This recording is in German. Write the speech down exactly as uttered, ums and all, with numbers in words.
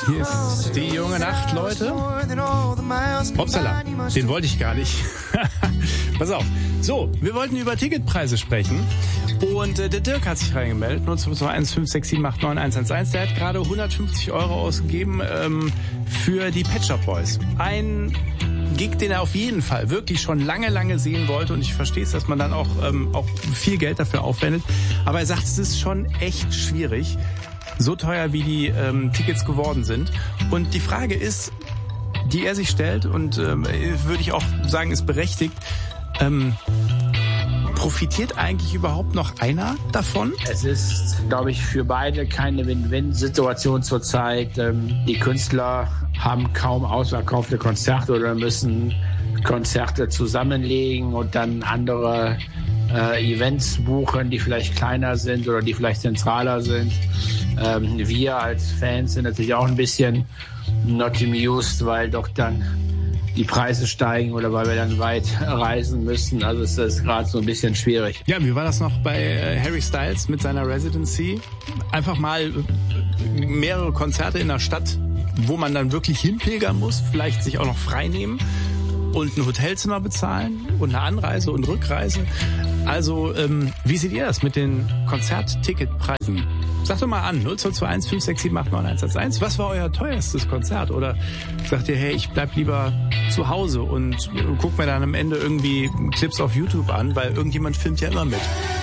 Hier ist die junge Nacht, Leute. Upsala, den wollte ich gar nicht. Pass auf. So, wir wollten über Ticketpreise sprechen. Und äh, der Dirk hat sich reingemeldet. null zwei zwei eins fünf sechs sieben acht neun eins eins eins. Der hat gerade hundertfünfzig Euro ausgegeben ähm, für die Pet Shop Boys. Ein Gig, den er auf jeden Fall wirklich schon lange, lange sehen wollte. Und ich verstehe es, dass man dann auch, ähm, auch viel Geld dafür aufwendet. Aber er sagt, es ist schon echt schwierig, so teuer wie die ähm, Tickets geworden sind. Und die Frage ist, die er sich stellt, und ähm, würde ich auch sagen, ist berechtigt, ähm, profitiert eigentlich überhaupt noch einer davon? Es ist, glaube ich, für beide keine Win-Win-Situation zurzeit. Ähm, die Künstler haben kaum ausverkaufte Konzerte oder müssen Konzerte zusammenlegen und dann andere äh, Events buchen, die vielleicht kleiner sind oder die vielleicht zentraler sind. Ähm, wir als Fans sind natürlich auch ein bisschen not amused, weil doch dann die Preise steigen oder weil wir dann weit reisen müssen. Also ist das gerade so ein bisschen schwierig. Ja, wie war das noch bei äh, Harry Styles mit seiner Residency? Einfach mal äh, mehrere Konzerte in der Stadt, wo man dann wirklich hinpilgern muss, vielleicht sich auch noch frei nehmen und ein Hotelzimmer bezahlen und eine Anreise und Rückreise. Also, ähm, wie seht ihr das mit den Konzertticketpreisen? Sagt doch mal an, null zwei zwei eins fünf sechs sieben acht neun eins eins eins. Was war euer teuerstes Konzert? Oder sagt ihr, hey, ich bleib lieber zu Hause und guck mir dann am Ende irgendwie Clips auf YouTube an, weil irgendjemand filmt ja immer mit.